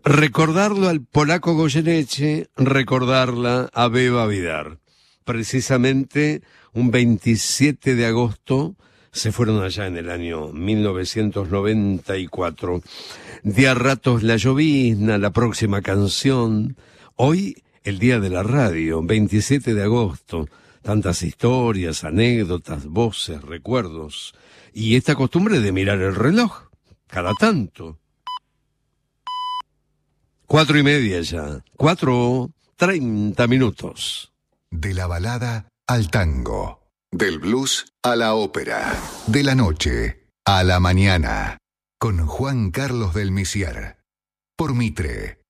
Recordarlo al polaco Goyeneche, recordarla a Beba Vidar. Precisamente un 27 de agosto se fueron allá en el año 1994. De a ratos la llovizna, la próxima canción. Hoy, el día de la radio, 27 de agosto. Tantas historias, anécdotas, voces, recuerdos. Y esta costumbre de mirar el reloj, cada tanto. 4:30 ya. 4:30 minutos. De la balada al tango. Del blues a la ópera. De la noche a la mañana. Con Juan Carlos del Misier. Por Mitre.